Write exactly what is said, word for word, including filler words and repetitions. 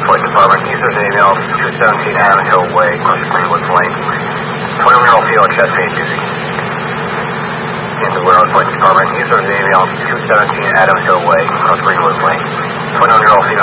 Police Department. Users email two seventeen Adams Hill Way, close to Greenwood Lane. twenty-one-year-old female chest pain dizzy. In the Warehouse Police Department. Users email two seventeen Adams Hill Way, close to Greenwood Lane. twenty-one-year-old female